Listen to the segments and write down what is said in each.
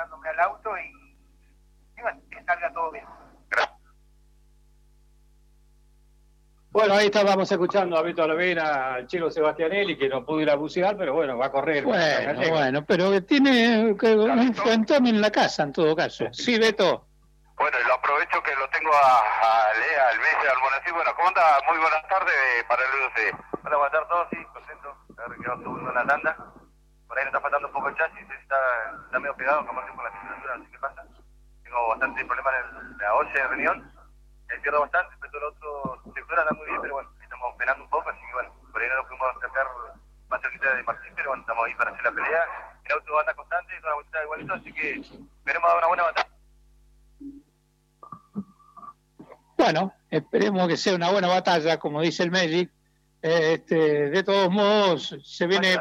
agarrándome al auto y bueno, que salga todo bien. Gracias. Bueno, ahí estábamos escuchando a Beto Alavera, al Chelo Sebastianelli, que no pudo ir a bucear, pero bueno, va a correr. Bueno, pero tiene que un fantón en la casa, en todo caso. Sí, Beto. Bueno, lo aprovecho que lo tengo a Lea, al Messi, al Bonací. Bueno, ¿cómo anda? Muy buenas tardes para el UC. Hola, buenas tardes a todos, sí, contento. A ver, quedó segundo en la tanda. Por ahí nos está faltando un poco el chasis, está medio pegado, como con la temperatura, no sé qué pasa. Tengo bastante problema en la olla de riñón. Pierdo bastante, pero todo el otro sector anda muy bien, pero bueno, estamos penando un poco, así que bueno, por ahí no nos pudimos acercar más cerquita de Martín, pero bueno, estamos ahí para hacer la pelea. El auto anda constante, toda la vuelta igualito, así que esperemos dar una buena batalla. Bueno, esperemos que sea una buena batalla, como dice el Magic. De todos modos, se viene...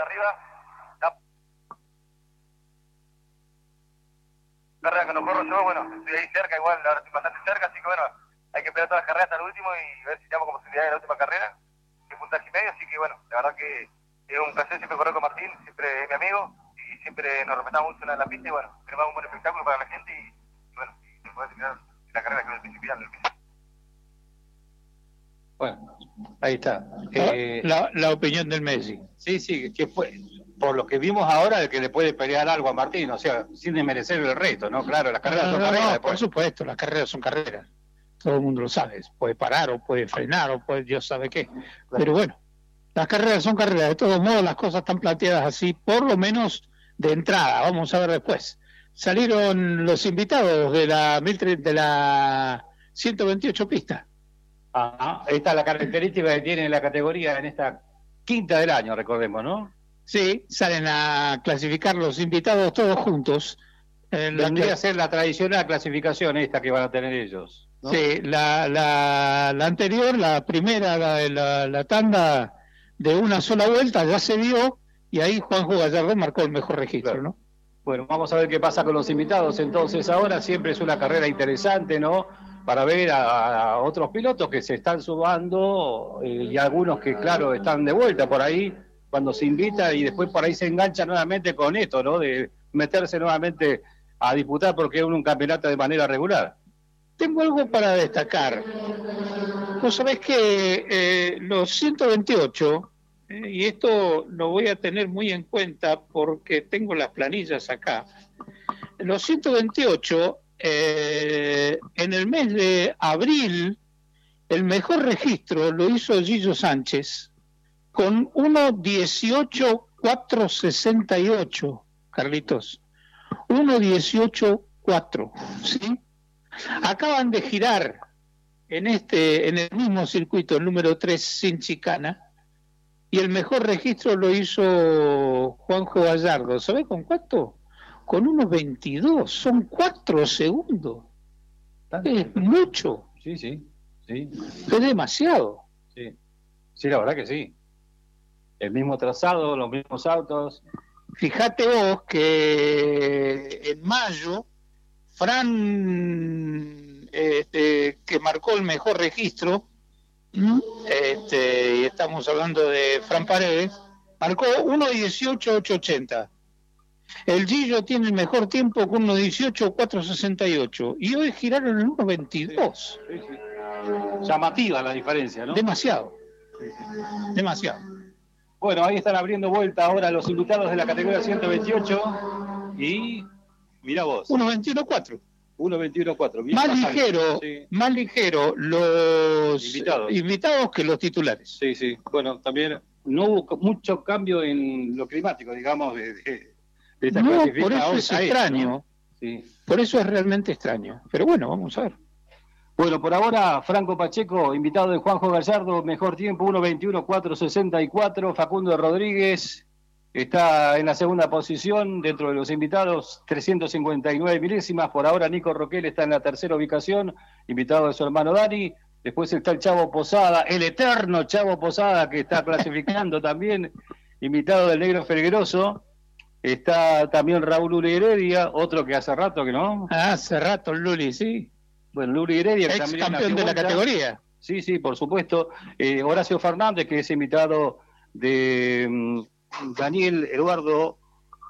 Carrera que no corro yo, bueno, estoy ahí cerca, igual, ahora estoy bastante cerca, así que bueno, hay que esperar todas las carreras hasta el último y ver si tenemos como posibilidad en la última carrera, que puntaje y medio, así que bueno, la verdad que es un placer siempre correr con Martín, siempre es mi amigo y siempre nos respetamos mucho en la pista y bueno, tenemos un buen espectáculo para la gente y bueno, y poder terminar la carrera que es el principal. Bueno, ahí está. La opinión del Messi. Sí, que fue, por lo que vimos ahora, de que le puede pelear algo a Martín, o sea, sin desmerecer el reto, ¿no? Claro, las carreras son carreras. Por supuesto, las carreras son carreras. Todo el mundo lo sabe. Puede parar o puede frenar o puede Dios sabe qué. Pero bueno, las carreras son carreras. De todos modos, las cosas están planteadas así, por lo menos de entrada. Vamos a ver después. Salieron los invitados de la 128 pista. Esta es la característica que tiene la categoría en esta quinta del año, recordemos, ¿no? Sí, salen a clasificar los invitados todos juntos. Vendría a ser la tradicional clasificación esta que van a tener ellos, ¿no? Sí, la anterior, la primera, la tanda de una sola vuelta ya se dio y ahí Juanjo Gallardo marcó el mejor registro, claro. ¿No? Bueno, vamos a ver qué pasa con los invitados entonces ahora. Siempre es una carrera interesante, ¿no? Para ver a otros pilotos que se están sumando y algunos que, claro, están de vuelta por ahí cuando se invita y después por ahí se engancha nuevamente con esto, ¿no? De meterse nuevamente a disputar porque es un campeonato de manera regular. Tengo algo para destacar. Vos sabés que los 128, y esto lo voy a tener muy en cuenta porque tengo las planillas acá, los 128... en el mes de abril el mejor registro lo hizo Gillo Sánchez con 1:18.468, Carlitos, 1:18.4, ¿sí? Acaban de girar en el mismo circuito el número 3 sin chicana y el mejor registro lo hizo Juanjo Gallardo. ¿Sabés con cuánto? Con 1:22, son 4 segundos. Es mucho. Sí. Es demasiado. Sí, la verdad que sí. El mismo trazado, los mismos autos. Fíjate vos que en mayo, Fran, que marcó el mejor registro, y estamos hablando de Fran Paredes, marcó 1:18.880. El Gillo tiene el mejor tiempo con 1:18.468 y hoy giraron en 1:22. Sí. Llamativa la diferencia, ¿no? Demasiado. Bueno, ahí están abriendo vuelta ahora los invitados de la categoría 128 y mira vos. 1:21.4. 1:21.4. Más ligero los invitados que los titulares. Sí. Bueno, también no hubo mucho cambio en lo climático, digamos, de esta clasificación. Por eso es extraño. ¿No? Sí. Por eso es realmente extraño. Pero bueno, vamos a ver. Bueno, por ahora, Franco Pacheco, invitado de Juanjo Gallardo, mejor tiempo, 1:21.464. Facundo Rodríguez está en la segunda posición dentro de los invitados, 359 milésimas. Por ahora, Nico Roquel está en la tercera ubicación, invitado de su hermano Dani. Después está el Chavo Posada, el eterno Chavo Posada, que está clasificando también, invitado del Negro Felgueroso. Está también Raúl Luli Heredia, otro que hace rato que no. Hace rato Luli, sí. Bueno, Luli Heredia, que ex también campeón de la categoría. Sí, por supuesto. Horacio Fernández, que es invitado de Daniel Eduardo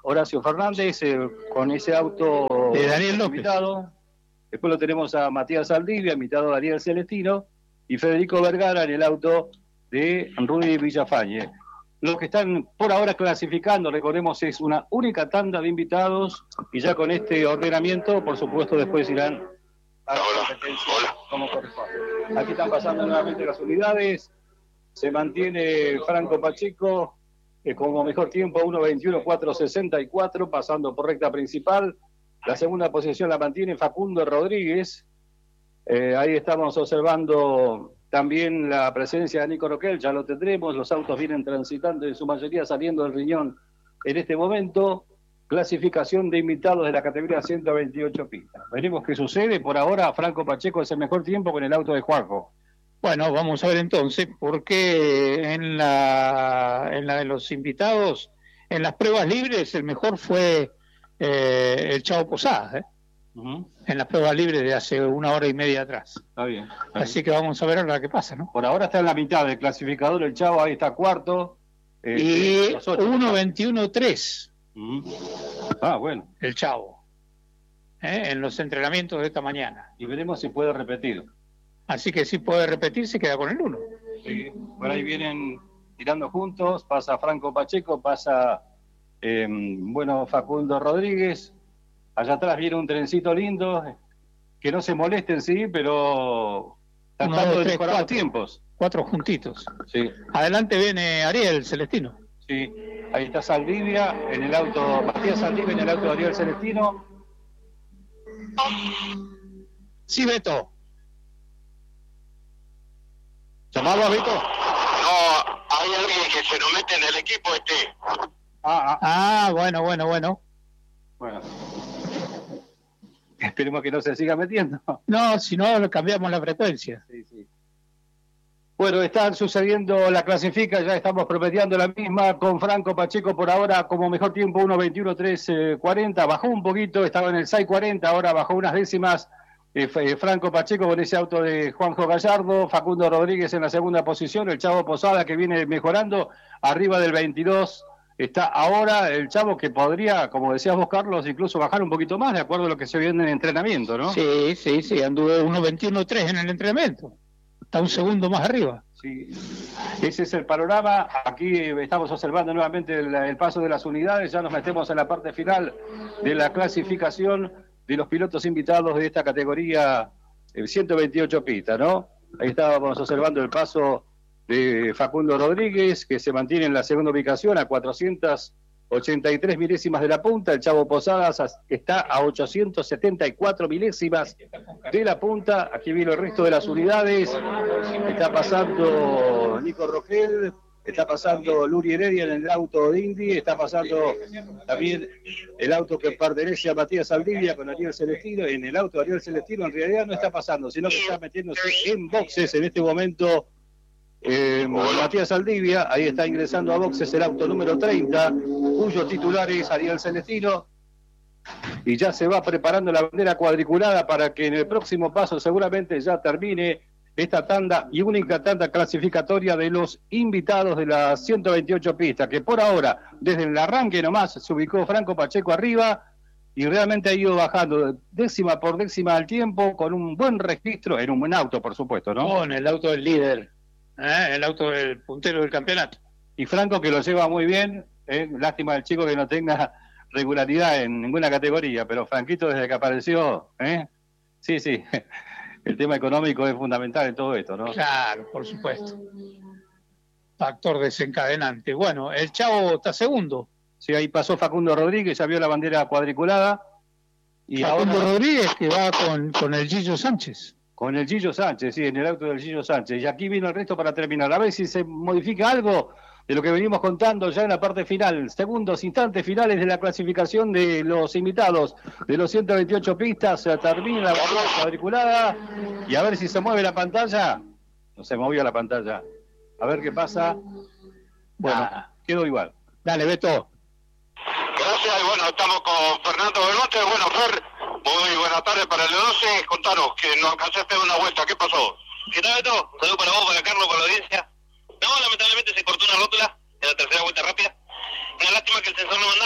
Horacio Fernández con ese auto de Daniel López. invitado. Después lo tenemos a Matías Saldivia, invitado a Daniel Celestino, y Federico Vergara en el auto de Rudy Villafañe. Los que están por ahora clasificando, recordemos, es una única tanda de invitados, y ya con este ordenamiento, por supuesto, después irán a la competencia como corresponde. Aquí están pasando nuevamente las unidades. Se mantiene Franco Pacheco como mejor tiempo, 1:21.464, pasando por recta principal. La segunda posición la mantiene Facundo Rodríguez. Ahí estamos observando también la presencia de Nico Roquel, ya lo tendremos. Los autos vienen transitando, en su mayoría saliendo del riñón en este momento. Clasificación de invitados de la categoría 128 pistas. Veremos qué sucede. Por ahora, Franco Pacheco es el mejor tiempo con el auto de Juanjo. Bueno, vamos a ver entonces, porque en la de los invitados, en las pruebas libres, el mejor fue el Chavo Posadas, en las pruebas libres de hace 1 hora y media atrás. Está bien. Así que vamos a ver ahora qué pasa, ¿no? Por ahora está en la mitad del clasificador el Chavo, ahí está cuarto. Y 1:21.3. Ah, bueno. El Chavo, en los entrenamientos de esta mañana. Y veremos si puede repetir. Así que si puede repetir, se queda con el 1. Sí. Por ahí vienen tirando juntos, pasa Franco Pacheco, pasa Facundo Rodríguez. Allá atrás viene un trencito lindo, que no se molesten, sí, pero tratando de mejorar los tiempos. 4 juntitos. Sí. Adelante viene Ariel Celestino. Sí, ahí está Saldivia en el auto, Matías Saldivia en el auto de Ariel Celestino. Sí, Beto. ¿Llamado a Beto? No, hay alguien que se nos mete en el equipo Bueno. Bueno. Esperemos que no se siga metiendo. No, si no, cambiamos la frecuencia. Sí. Bueno, están sucediendo la clasifica, ya estamos promediando la misma con Franco Pacheco por ahora como mejor tiempo 1:21.340, bajó un poquito, estaba en el 6:40, ahora bajó unas décimas. Franco Pacheco con ese auto de Juanjo Gallardo, Facundo Rodríguez en la segunda posición, el Chavo Posada que viene mejorando, arriba del 22 está ahora el Chavo, que podría, como decías vos, Carlos, incluso bajar un poquito más de acuerdo a lo que se viene en el entrenamiento, ¿no? Sí, anduve 1:21.3 en el entrenamiento, está un segundo más arriba. Sí, ese es el panorama. Aquí estamos observando nuevamente el paso de las unidades, ya nos metemos en la parte final de la clasificación de los pilotos invitados de esta categoría 128 pistas, ¿no? Ahí estábamos observando el paso de Facundo Rodríguez, que se mantiene en la segunda ubicación a 483 milésimas de la punta. El Chavo Posadas está a 874 milésimas de la punta. Aquí vino el resto de las unidades. Está pasando Nico Rogel, está pasando Luri Heredia en el auto de Indy, está pasando también el auto que pertenece a Matías Saldivia con Ariel Celestino. En el auto de Ariel Celestino en realidad no está pasando, sino que está metiéndose en boxes en este momento Matías Saldivia. Ahí está ingresando a boxes el auto número 30, cuyo titular es Ariel Celestino, y ya se va preparando la bandera cuadriculada para que en el próximo paso seguramente ya termine esta tanda y única tanda clasificatoria de los invitados de las 128 pistas, que por ahora, desde el arranque nomás, se ubicó Franco Pacheco arriba y realmente ha ido bajando décima por décima al tiempo, con un buen registro, en un buen auto, por supuesto, ¿no? Con el auto del líder, el auto del puntero del campeonato. Y Franco que lo lleva muy bien, lástima del chico que no tenga regularidad en ninguna categoría, pero Franquito desde que apareció, sí, el tema económico es fundamental en todo esto, ¿no? Claro, por supuesto. Factor desencadenante. Bueno, el Chavo está segundo. Sí, ahí pasó Facundo Rodríguez, ya vio la bandera cuadriculada. Y Facundo ahora Rodríguez que va con el Gillo Sánchez. Con el Gillo Sánchez, sí, en el auto del Gillo Sánchez. Y aquí vino el resto para terminar. A ver si se modifica algo de lo que venimos contando ya en la parte final. Segundos instantes finales de la clasificación de los invitados de los 128 pistas. Se termina la bandera cuadriculada. Y a ver si se mueve la pantalla. No se movió la pantalla. A ver qué pasa. Bueno, quedó igual. Dale, Beto. Gracias, bueno, estamos con Fernando Belmonte. Bueno, Fer, muy buenas tardes para el 12. Contanos, que nos alcanzaste de una vuelta, ¿qué pasó? ¿Qué tal, Beto? Saludos para vos, para Carlos, para la audiencia. No, lamentablemente se cortó una rótula en la tercera vuelta rápida. Una lástima que el sensor no mandaba.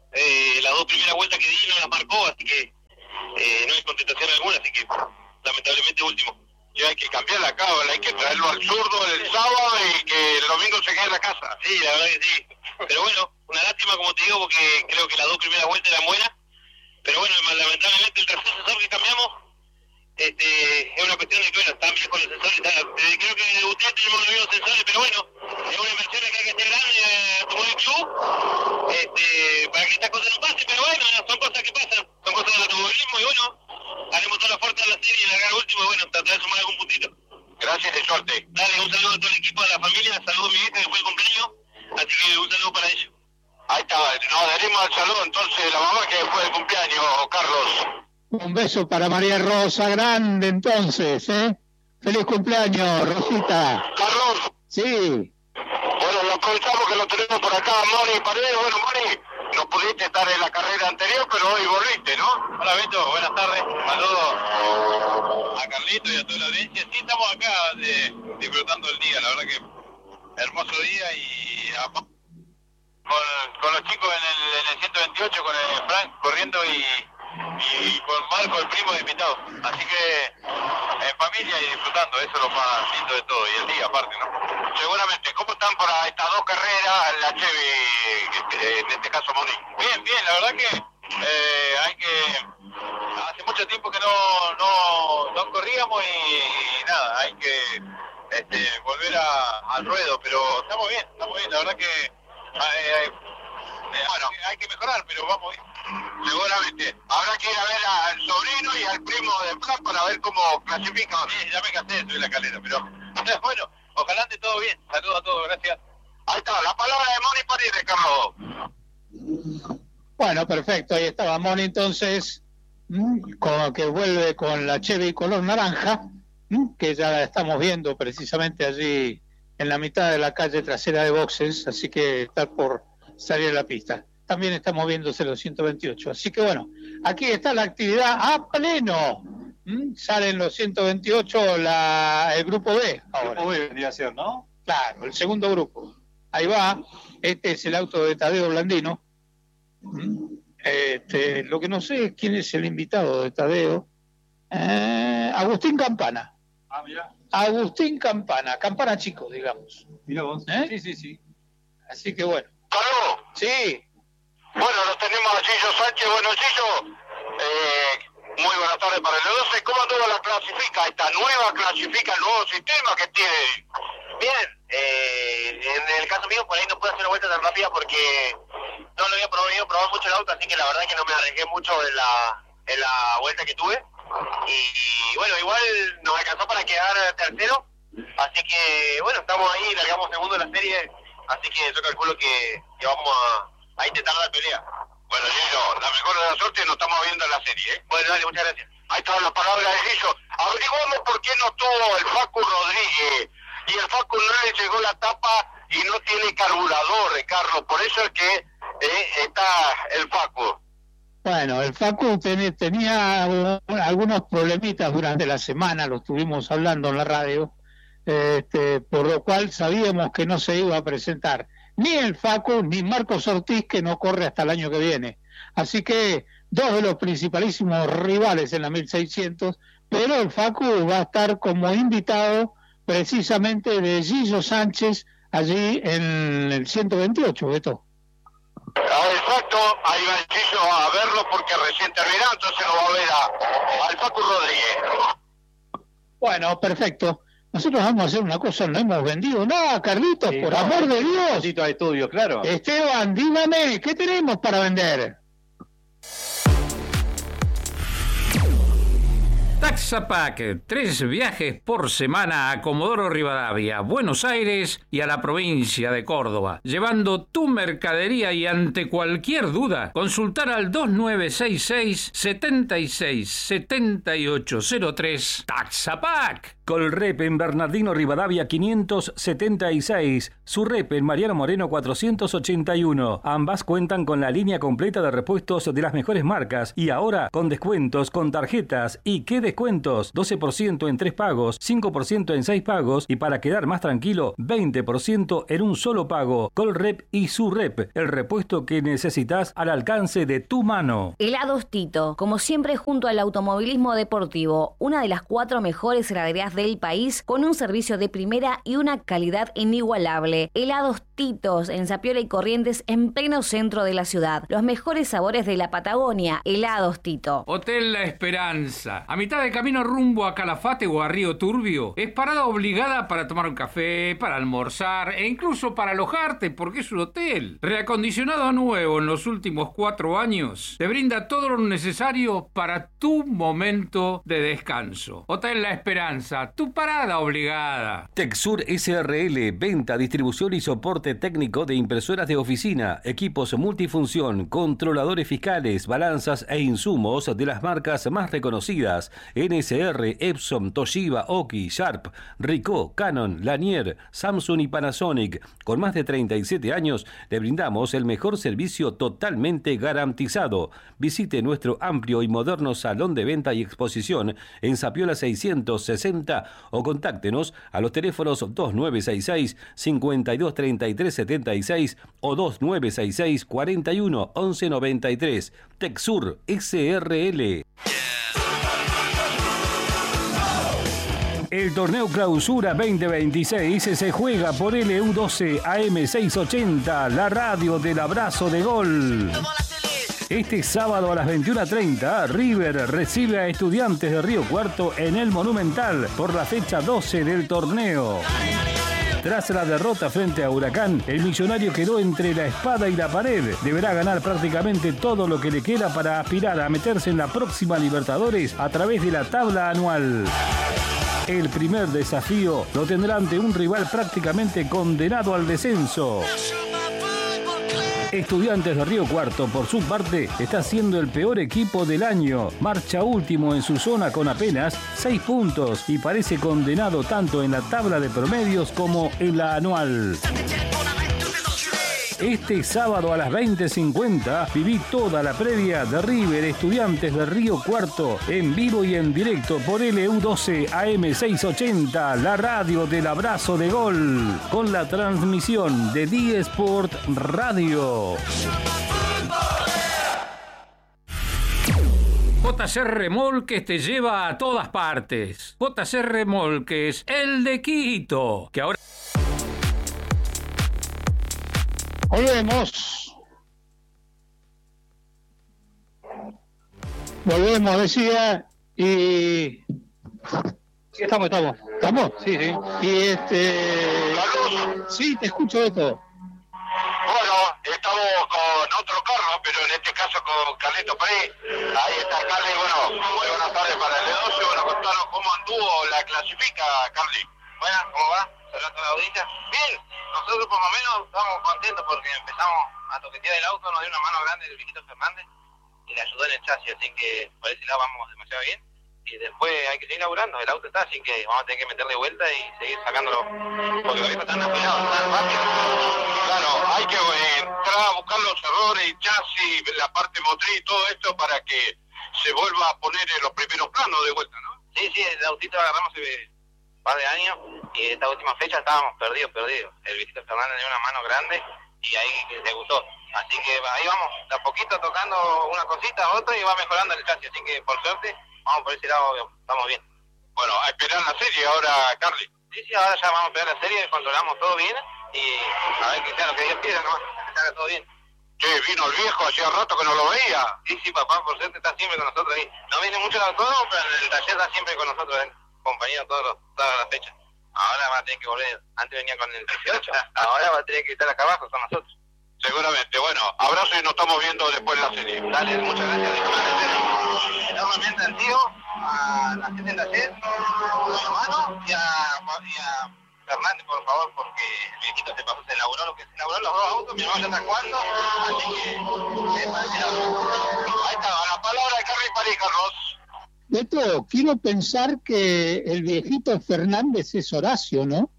Las dos primeras vueltas que di no las marcó, así que no hay contestación alguna, así que lamentablemente último. Y hay que cambiar la cábala, hay que traerlo al zurdo el sábado y que el domingo se quede en la casa. Sí, la verdad que sí. Pero bueno, una lástima, como te digo, porque creo que las dos primeras vueltas eran buenas. Pero bueno, lamentablemente el tercer sensor que cambiamos es una cuestión de que, bueno, están viejos los sensores. Creo que debuté tenemos los mismos sensores, pero bueno, es una inversión que hay que hacer grande como el club para que estas cosas no pasen. Pero bueno, son cosas que pasan, son cosas del automovilismo y bueno, haremos toda la fuerza de la serie y largar último y bueno, tratar de sumar algún puntito. Gracias y suerte. Dale, un saludo a todo el equipo, a la familia, saludo a mi hija que fue el cumpleaños, así que un saludo para ellos. Ahí está, nos daremos el saludo entonces de la mamá que fue de cumpleaños, Carlos. Un beso para María Rosa, grande entonces, ¿eh? Feliz cumpleaños, Rosita. Carlos. Sí. Bueno, lo aprovechamos que lo tenemos por acá, Moni Paredes. Bueno, Moni, no pudiste estar en la carrera anterior, pero hoy volviste, ¿no? Hola, Beto, buenas tardes. Saludos a Carlito y a toda la audiencia. Sí, estamos acá disfrutando el día, la verdad que hermoso día y con los chicos en el 128, con el Frank corriendo y con Marco, el primo, de invitado. Así que en familia y disfrutando, eso es lo más lindo de todo. Y el día aparte, ¿no? Seguramente. ¿Cómo están para estas dos carreras, la Chevy, en este caso Moni? Bien, la verdad que hace mucho tiempo que no corríamos y nada, hay que volver al ruedo, pero estamos bien, la verdad que bueno, hay que mejorar, pero vamos bien. Seguramente. Habrá que ir a ver al sobrino y al primo de Fran para ver cómo clasifican. Sí, ya me cansé de subir la calera, pero bueno, ojalá ande todo bien. Saludos a todos, gracias. Ahí está, la palabra de Moni Paredes, Carlos. Bueno, perfecto, ahí estaba Moni entonces, que vuelve con la Chevy color naranja, que ya la estamos viendo precisamente allí en la mitad de la calle trasera de boxes, así que está por salir a la pista. También está moviéndose los 128. Así que bueno, aquí está la actividad a pleno. Salen los 128 el grupo B ahora. El grupo B vendría a ser, ¿no? Claro, el segundo grupo. Ahí va. Este es el auto de Tadeo Blandino. Lo que no sé es quién es el invitado de Tadeo. Agustín Campana. Ah, mira. Agustín Campana chico, digamos. Mira vos. Sí. Así que bueno. Carlos. Sí. Bueno, nos tenemos a Gillo Sánchez. Bueno, Gillo, muy buenas tardes para el 12. ¿Cómo anduvo la clasifica? Esta nueva clasifica, el nuevo sistema que tiene. Bien, en el caso mío por ahí no pude hacer una vuelta tan rápida porque no lo había probado mucho el auto, así que la verdad que no me arriesgué mucho en la vuelta que tuve. Y bueno, igual nos alcanzó para quedar tercero, así que bueno, estamos ahí, largamos segundo en la serie, así que yo calculo que vamos a intentar la pelea. Bueno, Gillo, la mejor de la suerte, nos estamos viendo en la serie, ¿eh? Bueno, dale, muchas gracias. Ahí está la palabra de Gillo. Averiguamos por qué no estuvo el Facu Rodríguez. Y el Facu no le llegó la tapa y no tiene carburador, Carlos. Por eso es que está el Facu. Bueno, el Facu tenía algunos problemitas durante la semana, lo estuvimos hablando en la radio, por lo cual sabíamos que no se iba a presentar ni el Facu ni Marcos Ortiz, que no corre hasta el año que viene. Así que dos de los principalísimos rivales en la 1600, pero el Facu va a estar como invitado precisamente de Gillo Sánchez allí en el 128, Beto. Exacto, ahí va el Gillo a verlo porque recién terminó, entonces lo va a ver al Facu Rodríguez. Bueno, perfecto. Nosotros vamos a hacer una cosa, no hemos vendido nada, Carlitos, Sí, por no, amor de un Dios. poquito de estudio, claro. Esteban, dígame, ¿qué tenemos para vender? Taxapack, 3 viajes por semana a Comodoro Rivadavia, Buenos Aires y a la provincia de Córdoba, llevando tu mercadería y ante cualquier duda, consultar al 2966 76 7803 Taxapack. Colrep en Bernardino Rivadavia 576, Surrep en Mariano Moreno 481. Ambas cuentan con la línea completa de repuestos de las mejores marcas y ahora con descuentos con tarjetas. ¿Y qué descuentos? 12% en 3 pagos, 5% en 6 pagos y para quedar más tranquilo, 20% en un solo pago. Colrep y Surrep, el repuesto que necesitas al alcance de tu mano. Helados Tito, como siempre junto al automovilismo deportivo, una de las 4 mejores heladerías del país con un servicio de primera y una calidad inigualable. Helados Titos en Zapiola y Corrientes en pleno centro de la ciudad. Los mejores sabores de la Patagonia. Helados Tito. Hotel La Esperanza, a mitad de camino rumbo a Calafate o a Río Turbio. Es parada obligada para tomar un café, para almorzar e incluso para alojarte porque es un hotel. Reacondicionado nuevo en los últimos 4 años. Te brinda todo lo necesario para tu momento de descanso. Hotel La Esperanza, tu parada obligada. Texur SRL, venta, distribución y soporte técnico de impresoras de oficina, equipos multifunción, controladores fiscales, balanzas e insumos de las marcas más reconocidas: NSR, Epson, Toshiba, Oki, Sharp, Ricoh, Canon, Lanier, Samsung y Panasonic. Con más de 37 años le brindamos el mejor servicio totalmente garantizado. Visite nuestro amplio y moderno salón de venta y exposición en Zapiola 660 o contáctenos a los teléfonos 2966 523376 o 2966 41 1193. Texur SRL. El torneo Clausura 2026 se juega por LU12 AM680, la radio del abrazo de gol. Este sábado a las 21:30, River recibe a Estudiantes de Río Cuarto en el Monumental por la fecha 12 del torneo. Tras la derrota frente a Huracán, el millonario quedó entre la espada y la pared. Deberá ganar prácticamente todo lo que le queda para aspirar a meterse en la próxima Libertadores a través de la tabla anual. El primer desafío lo tendrá ante un rival prácticamente condenado al descenso. Estudiantes de Río Cuarto, por su parte, está siendo el peor equipo del año. Marcha último en su zona con apenas 6 puntos y parece condenado tanto en la tabla de promedios como en la anual. Este sábado a las 20:50 viví toda la previa de River Estudiantes de Río Cuarto en vivo y en directo por LU12 AM680, la radio del abrazo de gol, con la transmisión de D-Sport Radio. JC Remolques te lleva a todas partes. JC Remolques, el de Quito, que ahora... Volvemos, decía, y... Sí, estamos. ¿Estamos? Sí. Y sí, te escucho esto. Bueno, estamos con otro Carlos, pero en este caso con Carlito Pérez. Ahí está Carly, bueno, muy buenas tardes para el E12. Bueno, contanos cómo anduvo la clasifica, Carly. Buenas, ¿cómo va? Saludos a toda la audiencia. Bien, nosotros por lo menos estamos contentos porque empezamos a toquetear el auto, nos dio una mano grande el viejito Fernández y le ayudó en el chasis, así que por ese lado vamos demasiado bien. Y después hay que seguir laburando, el auto está, así que vamos a tener que meterle vuelta y seguir sacándolo, porque los viejos están afilados, tan rápido. Claro, hay que entrar a buscar los errores, el chasis, la parte motriz y todo esto para que se vuelva a poner en los primeros planos de vuelta, ¿no? Sí, el autito lo agarramos hace un par de años y esta última fecha estábamos perdidos. El viejito Fernández dio una mano grande y ahí le gustó. Así que ahí vamos, de a poquito tocando una cosita, otra y va mejorando el chasis. Así que por suerte, vamos por ese lado, estamos bien. Bueno, a esperar la serie ahora, Carly. Sí, ahora ya vamos a esperar la serie, controlamos todo bien y a ver que sea lo que Dios quiera nomás, que salga todo bien. Che, vino el viejo, hacía rato que no lo veía. Sí, papá, por suerte está siempre con nosotros ahí. No viene mucho al todo, pero en el taller está siempre con nosotros, compañero, todas las fechas. Ahora va a tener que volver, antes venía con el 18, ahora va a tener que estar acá abajo con nosotros. Seguramente, bueno, abrazo y nos estamos viendo después de la serie. Dale, muchas gracias, déjame agradecer enormemente al tío, a la gente del taller, a mi hermano y a Fernández, por favor, porque el viejito se pasó, se elaboró lo que se elaboró los 2 autos, mi hermano ya está jugando, así que Ahí está, la palabra de Carly París, Carlos. Beto, quiero pensar que el viejito Fernández es Horacio, ¿no?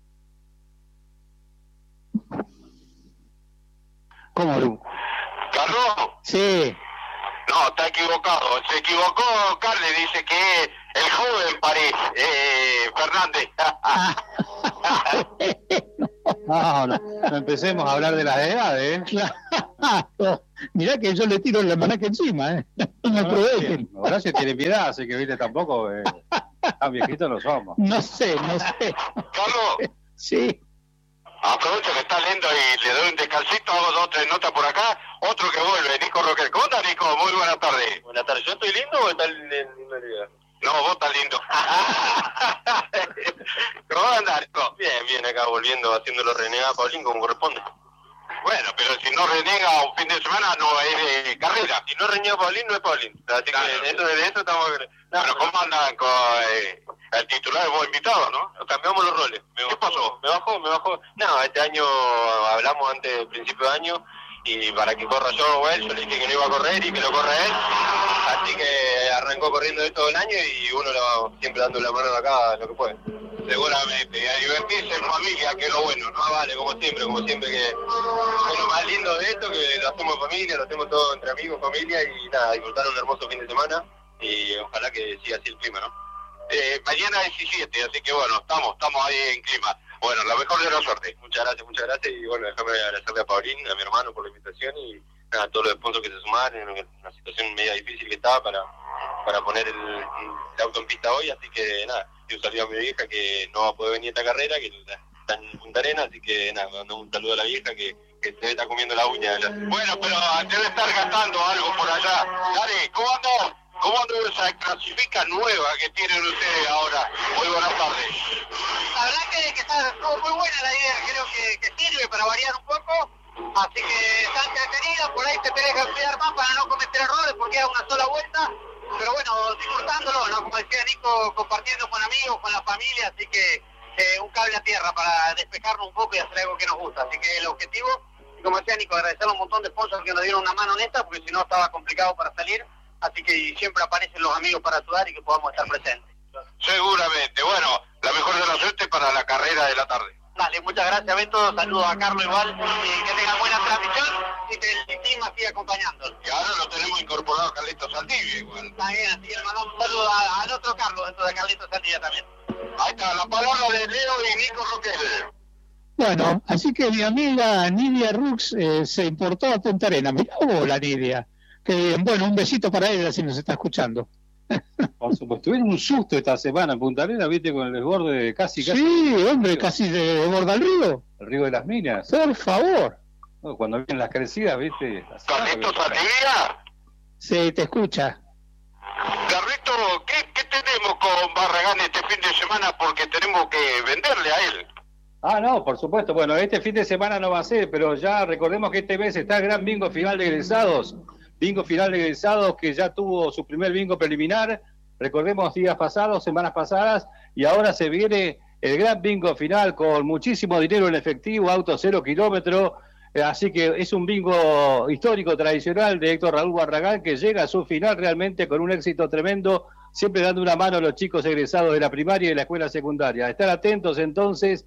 ¿Cómo, Lu? ¿Carlos? Sí. No, está equivocado. Se equivocó, Carles, dice que el joven París, Fernández. No empecemos a hablar de las edades, Claro. Mirá que yo le tiro la manaca encima, ¿eh? No me aprovechen. Horacio tiene piedad, así que viste tampoco tan viejitos no somos. No sé. Carlos, Sí. aprovecho que está lindo y le doy un descansito, hago 2 o 3 notas por acá. Otro que vuelve, Nico Roquel. ¿Cómo estás, Nico? Muy buenas tardes. Buenas tardes. ¿Yo estoy lindo o está lindo el día? No, vos estás lindo. ¿Cómo andás, Nico? Bien, acá volviendo, haciéndolo renegar a Paulín como corresponde. Bueno, pero si no renega un fin de semana, no es de carrera. Si no renega Paulín, no es Paulín. Así que de eso estamos... Bueno, ¿cómo andan con el titular? Vos invitado, ¿no? Cambiamos los roles. ¿Qué pasó? Me bajó. No, este año hablamos antes del principio de año y para que corra yo o él, yo le dije que no iba a correr y que lo corra él. Así que arrancó corriendo de todo el año y uno lo va siempre dando la mano acá lo que puede. Seguramente, a divertirse en familia, que es lo bueno, ¿no? Vale, como siempre que es lo más lindo de esto, que lo hacemos en familia, lo hacemos todo entre amigos, familia y nada, disfrutar un hermoso fin de semana y ojalá que siga así el clima, ¿no? Mañana 17, así que bueno, estamos ahí en clima. Bueno, la mejor de la suerte. Muchas gracias y bueno, déjame agradecerle a Paulín, a mi hermano por la invitación y nada, a todos los sponsors que se sumaron en una situación media difícil que estaba para poner el auto en pista hoy, así que nada, y un saludo a mi vieja que no va a poder venir a esta carrera, que está en Punta Arenas, así que nada, mando un saludo a la vieja que se debe estar comiendo la uña allá. Bueno, pero debe estar gastando algo por allá. Dale, ¿cómo ando? ¿Cómo ando esa clasifica nueva que tienen ustedes ahora? Muy buenas tardes. La verdad que está muy buena la idea, creo que sirve para variar un poco, así que está entretenida, por ahí te tenés que cuidar más para no cometer errores porque es una sola vuelta, pero bueno, disfrutándolo, ¿no? Como decía Nico, compartiendo con amigos, con la familia, así que un cable a tierra para despejarnos un poco y hacer algo que nos gusta, así que el objetivo, como decía Nico, agradecer a un montón de sponsors que nos dieron una mano en esta, porque si no estaba complicado para salir, así que siempre aparecen los amigos para ayudar y que podamos estar presentes. Seguramente, bueno, la mejor de la suerte para la carrera de la tarde. Dale, muchas gracias Beto, saludos a Carlos igual, y que tenga buena transmisión y que el clima siga acompañando. Y ahora lo tenemos incorporado a Carlitos Saldivia igual. Está bien, así que le mandamos un saludo al otro Carlos dentro de Carlitos Saldivia también. Ahí está, la palabra de Leo y Nico Roquel. Bueno, así que mi amiga Nidia Rux se importó a Punta Arenas. Mirá vos, la Nidia. Que, bueno, un besito para ella si nos está escuchando. Por supuesto, tuvieron un susto esta semana en Punta Arenas, viste, con el desborde de casi. Sí, hombre, casi desborda el río. El río de las Minas. Por favor. No, cuando vienen las crecidas, viste. ¿Carlitos Saldivia? Sí, te escucha. Carlito, ¿qué tenemos con Barragán este fin de semana? Porque tenemos que venderle a él. Ah, no, por supuesto. Bueno, este fin de semana no va a ser, pero ya recordemos que este mes está el gran bingo final de egresados. Bingo final de egresados que ya tuvo su primer bingo preliminar. Recordemos días pasados, semanas pasadas, y ahora se viene el gran bingo final con muchísimo dinero en efectivo, auto 0 kilómetro. Así que es un bingo histórico, tradicional de Héctor Raúl Barragán que llega a su final realmente con un éxito tremendo, siempre dando una mano a los chicos egresados de la primaria y de la escuela secundaria. Estar atentos entonces,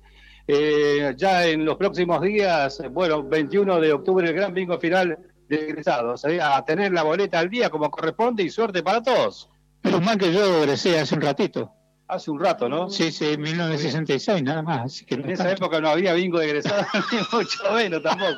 ya en los próximos días, bueno, 21 de octubre el gran bingo final de egresados, a tener la boleta al día como corresponde y suerte para todos. Menos mal que yo egresé hace un ratito. Hace un rato, ¿no? Sí, 1966, nada más. Así que en esa época no había bingo de egresados, ni mucho menos tampoco.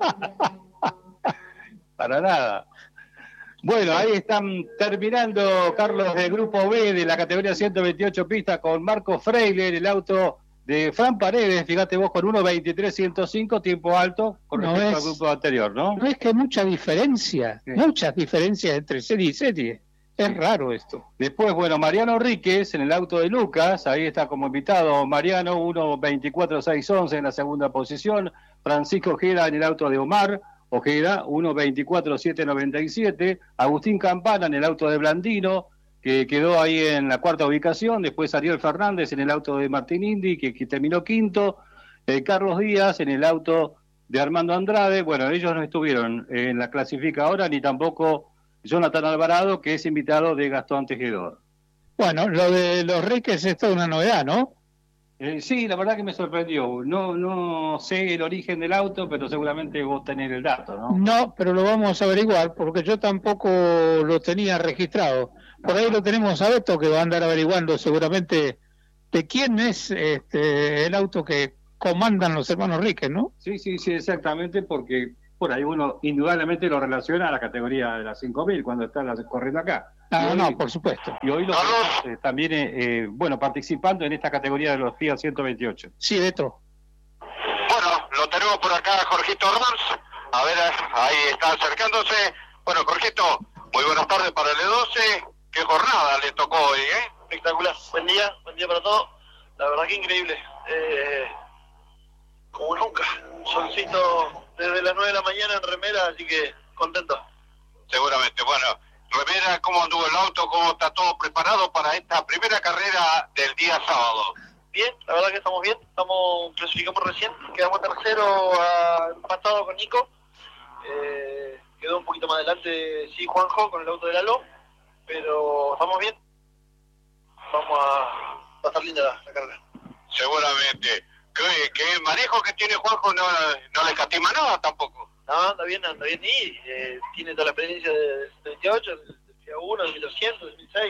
Para nada. Bueno, ahí están terminando, Carlos, del grupo B de la categoría 128 pistas con Marco Freire en el auto de Fran Paredes, fíjate vos, con 1.23.105, tiempo alto con respecto al grupo anterior, ¿no? No es que hay muchas diferencias entre serie y serie. Es raro esto. Después, bueno, Mariano Ríquez en el auto de Lucas, ahí está como invitado Mariano, 1.24.611 en la segunda posición. Francisco Ojeda en el auto de Omar Ojeda, 1.24.797. Agustín Campana en el auto de Blandino, que quedó ahí en la cuarta ubicación. Después Ariel Fernández en el auto de Martín Indy, que terminó quinto. Carlos Díaz en el auto de Armando Andrade. Bueno, ellos no estuvieron en la clasificadora, ni tampoco Jonathan Alvarado, que es invitado de Gastón Tejedor. Bueno, lo de los Riques es toda una novedad, ¿no? Sí, la verdad que me sorprendió. No sé el origen del auto, pero seguramente vos tenés el dato, ¿no? No, pero lo vamos a averiguar, porque yo tampoco lo tenía registrado. Por ahí lo tenemos a Beto, que va a andar averiguando seguramente de quién es el auto que comandan los hermanos Ríquez, ¿no? Sí, exactamente, porque por ahí uno indudablemente lo relaciona a la categoría de las 5.000 cuando está corriendo acá. No, por supuesto. Y hoy los también, participando en esta categoría de los Fiat 128. Sí, Beto. Bueno, lo tenemos por acá, Jorgito Rams. A ver, ahí está acercándose. Bueno, Jorgito, muy buenas tardes para el E12. ¿Qué jornada le tocó hoy, Espectacular. Buen día para todos. La verdad que increíble. Como nunca. Solcito desde las 9 de la mañana en remera, así que contento. Seguramente. Bueno, remera, ¿cómo anduvo el auto? ¿Cómo está todo preparado para esta primera carrera del día sábado? Bien, la verdad que estamos bien. Clasificamos recién. Quedamos tercero empatado con Nico. Quedó un poquito más adelante, sí, Juanjo, con el auto de Lalo. Pero estamos bien. Va a estar linda la carrera. Seguramente. ¿Qué manejo que tiene Juanjo no le escatima nada tampoco? No, anda bien y tiene toda la experiencia de 78, del FIA 1, del 1200, del 2006.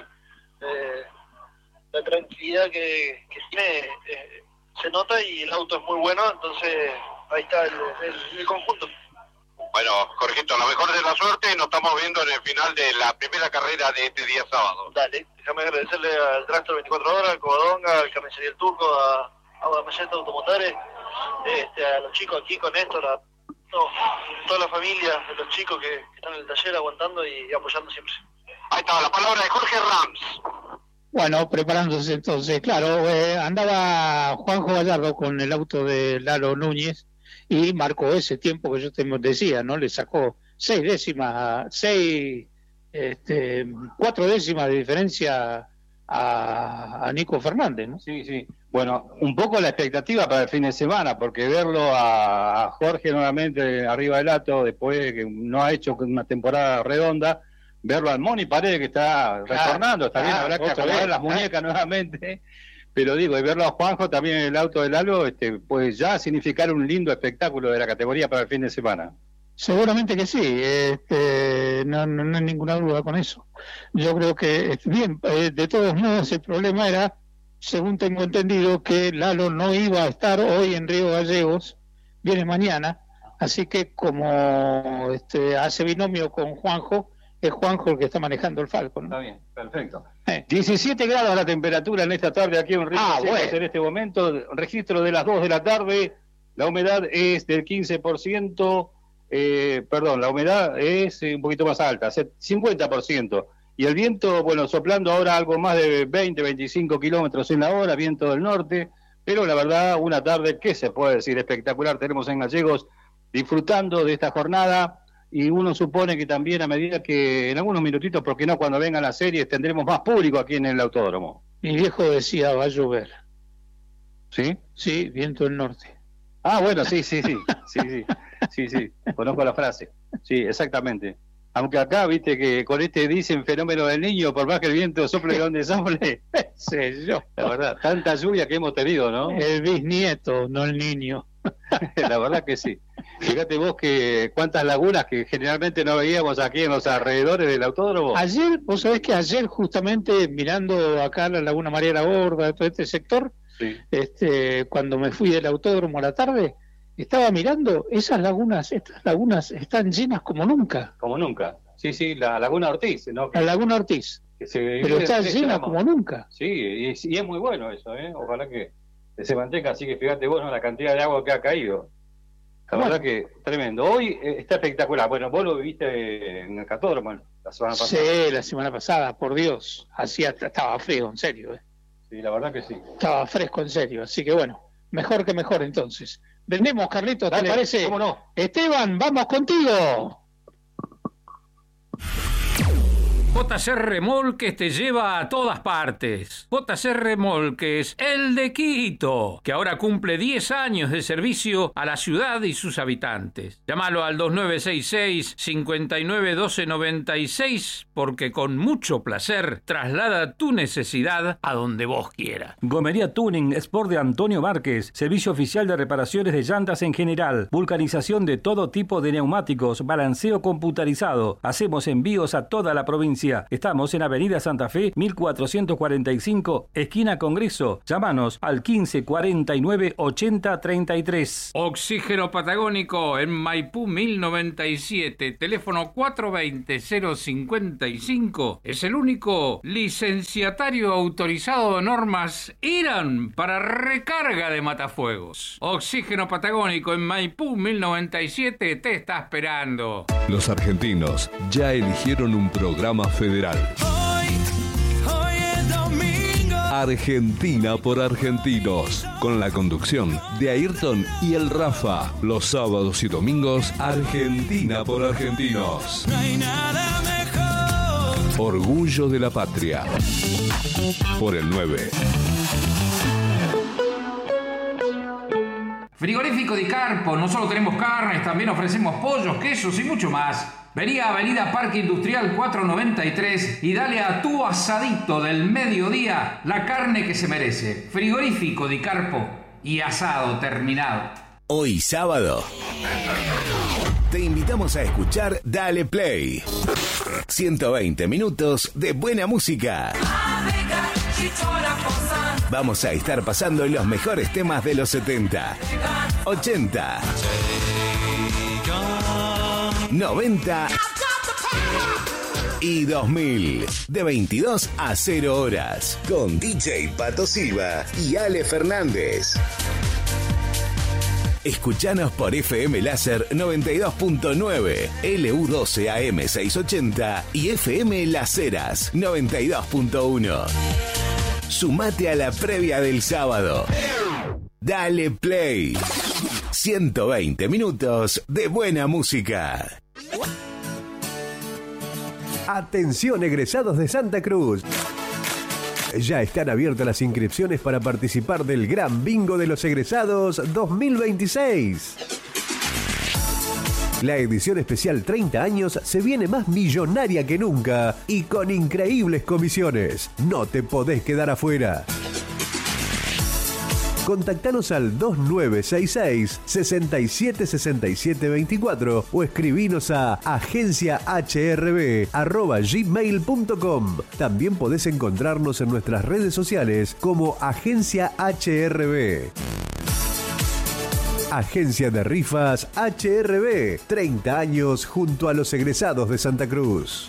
La tranquilidad que tiene se nota y el auto es muy bueno, entonces ahí está el conjunto. Bueno, Jorgito, la mejor de la suerte, nos estamos viendo en el final de la primera carrera de este día sábado. Dale, déjame agradecerle al Tractor 24 Horas, al Covadonga, al Carnicería El Turco, a Mayeta Automotores, a los chicos aquí con Néstor, a toda la familia de los chicos que están en el taller aguantando y apoyando siempre. Ahí está la palabra de Jorge Rams. Bueno, preparándose entonces, claro, andaba Juanjo Gallardo con el auto de Lalo Núñez y marcó ese tiempo que yo te decía, ¿no? Le sacó 4 décimas de diferencia a Nico Fernández, ¿no? Sí. Bueno, un poco la expectativa para el fin de semana, porque verlo a Jorge nuevamente arriba del auto, después de que no ha hecho una temporada redonda, verlo al Moni Paredes que está retornando, está bien, habrá que acomodar las muñecas nuevamente, pero digo, y verlo a Juanjo también en el auto del Lalo, pues ya significar un lindo espectáculo de la categoría para el fin de semana. Seguramente que sí, no hay ninguna duda con eso. Yo creo que, bien, de todos modos el problema era, según tengo entendido, que Lalo no iba a estar hoy en Río Gallegos, viene mañana, así que como hace binomio con Juanjo, es Juanjo el que está manejando el Falcon, ¿no? Está bien, perfecto. 17 grados la temperatura en esta tarde aquí en Río Gallegos en este momento, registro de las 2 de la tarde, la humedad es del 15%, la humedad es un poquito más alta, 50%, y el viento, bueno, soplando ahora algo más de 20-25 kilómetros en la hora, viento del norte, pero la verdad, una tarde, ¿qué se puede decir? Espectacular, tenemos en Gallegos disfrutando de esta jornada, y uno supone que también a medida que en algunos minutitos, porque no cuando vengan las series, tendremos más público aquí en el autódromo. Mi viejo decía, va a llover. ¿Sí? Sí, viento del norte. Ah, bueno, sí, conozco la frase. Sí, exactamente. Aunque acá, viste, que con dicen fenómeno del niño, por más que el viento sople de donde sople, sé yo. La verdad, tanta lluvia que hemos tenido, ¿no? El bisnieto, no el niño. La verdad que sí. Fíjate vos que cuántas lagunas que generalmente no veíamos aquí en los alrededores del autódromo. Ayer, vos sabés que ayer justamente mirando acá la Laguna María la Gorda, todo este sector, sí. Cuando me fui del autódromo a la tarde, estaba mirando, estas lagunas están llenas como nunca. Como nunca. Sí, la Laguna Ortiz, ¿no? La Laguna Ortiz. Pero está llena como nunca. Sí, y es muy bueno eso, ojalá que se mantenga, así que fíjate vos, ¿no? La cantidad de agua que ha caído. La verdad que tremendo. Hoy está espectacular. Bueno, vos lo viviste en el Catódromo la semana pasada. Sí, la semana pasada, por Dios. Estaba frío, en serio. Sí, la verdad que sí. Estaba fresco, en serio. Así que bueno, mejor que mejor entonces. Vendemos, Carlitos, ¿te parece? ¿Cómo no? Esteban, vamos contigo. JC Remolques te lleva a todas partes. JC Remolques, el de Quito, que ahora cumple 10 años de servicio a la ciudad y sus habitantes. Llámalo al 2966-591296 porque con mucho placer traslada tu necesidad a donde vos quieras. Gomería Tuning Sport de Antonio Márquez, servicio oficial de reparaciones de llantas en general, vulcanización de todo tipo de neumáticos, balanceo computarizado. Hacemos envíos a toda la provincia. Estamos en Avenida Santa Fe, 1445, esquina Congreso. Llámanos al 15 49 80 33. Oxígeno Patagónico en Maipú 1097, teléfono 420-055. Es el único licenciatario autorizado de normas IRAN para recarga de matafuegos. Oxígeno Patagónico en Maipú 1097 te está esperando. Los argentinos ya eligieron un programa federal. Hoy es domingo. Argentina por argentinos, con la conducción de Ayrton y el Rafa. Los sábados y domingos, Argentina por argentinos. No hay nada mejor. Orgullo de la patria. Por el 9. Frigorífico Di Carpo, no solo tenemos carnes, también ofrecemos pollos, quesos y mucho más. Vení a Avenida Parque Industrial 493 y dale a tu asadito del mediodía la carne que se merece. Frigorífico Di Carpo y asado terminado. Hoy sábado te invitamos a escuchar Dale Play. 120 minutos de buena música. Vamos a estar pasando los mejores temas de los 70, 80, 90 y 2000, de 22 a 0 horas, con DJ Pato Silva y Ale Fernández. Escuchanos por FM Láser 92.9, LU12 AM 680 y FM Las Heras 92.1. Sumate a la previa del sábado. Dale Play. 120 minutos de buena música. Atención, egresados de Santa Cruz. Ya están abiertas las inscripciones para participar del Gran Bingo de los Egresados 2026. La edición especial 30 años se viene más millonaria que nunca y con increíbles comisiones. No te podés quedar afuera. Contactanos al 2966-676724 o escribinos a agenciahrb@gmail.com. También podés encontrarnos en nuestras redes sociales como Agencia HRB. Agencia de Rifas HRB, 30 años junto a los egresados de Santa Cruz.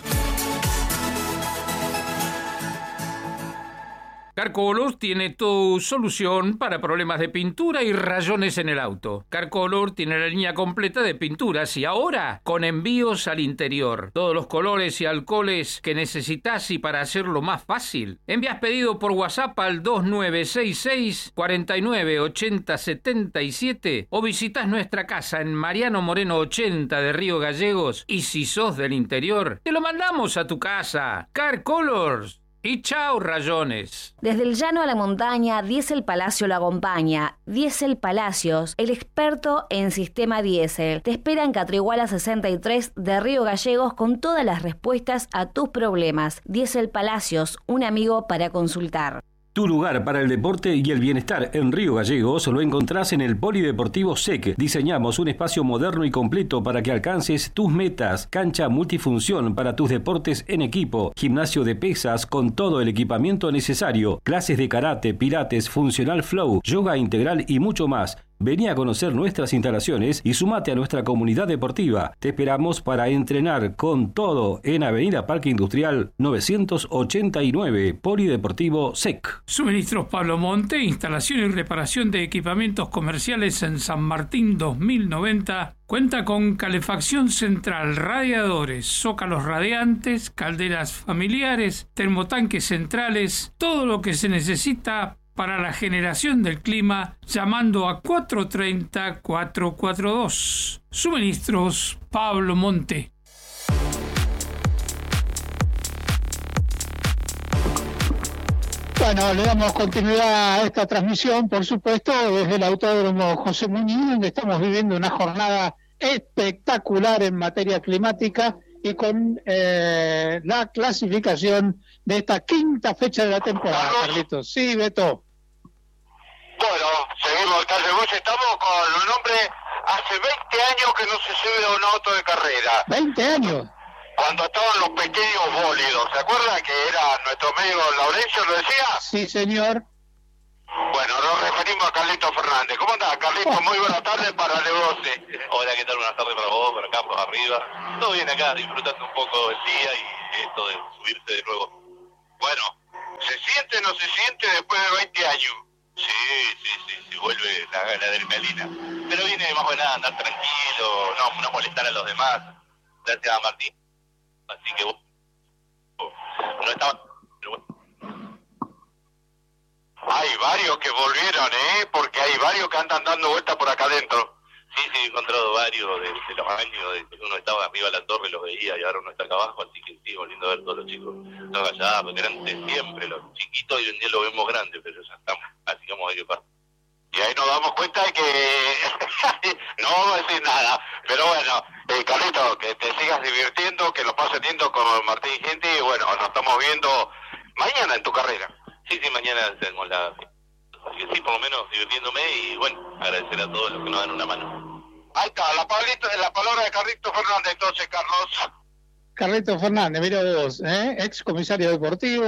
Carcolor tiene tu solución para problemas de pintura y rayones en el auto. Carcolor tiene la línea completa de pinturas y ahora con envíos al interior. Todos los colores y alcoholes que necesitas y para hacerlo más fácil. Envías pedido por WhatsApp al 2966 49 80 77 o visitas nuestra casa en Mariano Moreno 80 de Río Gallegos y si sos del interior, te lo mandamos a tu casa. Carcolors. Y chao, rayones. Desde el llano a la montaña, Diesel Palacio lo acompaña. Diesel Palacios, el experto en sistema diésel. Te espera en Catriguala 63 de Río Gallegos con todas las respuestas a tus problemas. Diesel Palacios, un amigo para consultar. Tu lugar para el deporte y el bienestar en Río Gallegos lo encontrás en el Polideportivo SEC. Diseñamos un espacio moderno y completo para que alcances tus metas. Cancha multifunción para tus deportes en equipo. Gimnasio de pesas con todo el equipamiento necesario. Clases de karate, pilates, funcional flow, yoga integral y mucho más. Vení a conocer nuestras instalaciones y sumate a nuestra comunidad deportiva. Te esperamos para entrenar con todo en Avenida Parque Industrial 989, Polideportivo SEC. Suministros Pablo Monte, instalación y reparación de equipamientos comerciales en San Martín 2090. Cuenta con calefacción central, radiadores, zócalos radiantes, calderas familiares, termotanques centrales, todo lo que se necesita para la generación del clima, llamando a 430-442. 442. 442. Suministros Pablo Monte. Suministros Pablo Monte, instalación y reparación de equipamientos comerciales en San Martín 2090. Cuenta con calefacción central, radiadores, zócalos radiantes, calderas familiares, termotanques centrales, todo lo que se necesita para la generación del clima, llamando a 430-442. Suministros Pablo Monte. Bueno, le damos continuidad a esta transmisión, por supuesto, desde el Autódromo José Muñiz, donde estamos viviendo una jornada espectacular en materia climática y con la clasificación de esta quinta fecha de la temporada, Carlitos. Sí, Beto. Bueno, seguimos, Carlos Bosch, estamos con un hombre hace 20 años que no se sube a un auto de carrera. 20 años. Cuando estaban los pequeños bólidos, ¿se acuerda que era nuestro amigo Laurencio, lo decía? Sí, señor. Bueno, nos referimos a Carlito Fernández. ¿Cómo andás, Carlito? Muy buenas tardes para Levoce. Hola, ¿qué tal? Buenas tardes para vos, para acá, por arriba. Todo bien acá, disfrutando un poco el día y esto de subirse de nuevo. Bueno, ¿se siente o no se siente después de 20 años? Sí, vuelve la adrenalina. Pero viene más que nada andar tranquilo, no molestar a los demás. Gracias a Martín. Así que no estaba... Pero bueno. Hay varios que volvieron, porque hay varios que andan dando vueltas por acá adentro. Sí, he encontrado varios de los años, de uno estaba arriba de la torre, los veía, y ahora uno está acá abajo, así que sí, volviendo a ver todos los chicos. No allá, porque eran de siempre los chiquitos, y hoy en día los vemos grandes, pero ya estamos, así que vamos a ir para. Y ahí nos damos cuenta de que no vamos a decir nada, pero bueno, Carlito, que te sigas divirtiendo, que lo pases lindo con Martín y gente, y bueno, nos estamos viendo mañana en tu carrera. Sí, mañana tenemos la... Así que sí, por lo menos divirtiéndome y bueno, agradecer a todos los que nos dan una mano. Ahí está, la palabra de Carlito Fernández, entonces, Carlos. Carlito Fernández, mira vos, ex comisario deportivo,